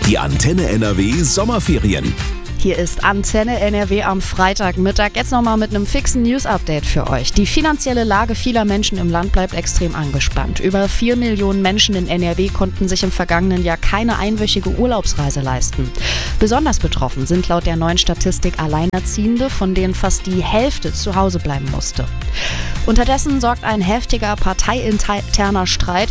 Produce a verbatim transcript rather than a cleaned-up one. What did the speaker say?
Die Antenne N R W Sommerferien. Hier ist Antenne N R W am Freitagmittag. Jetzt nochmal mit einem fixen News-Update für euch. Die finanzielle Lage vieler Menschen im Land bleibt extrem angespannt. Über vier Millionen Menschen in N R W konnten sich im vergangenen Jahr keine einwöchige Urlaubsreise leisten. Besonders betroffen sind laut der neuen Statistik Alleinerziehende, von denen fast die Hälfte zu Hause bleiben musste. Unterdessen sorgt ein heftiger parteiinterner Streit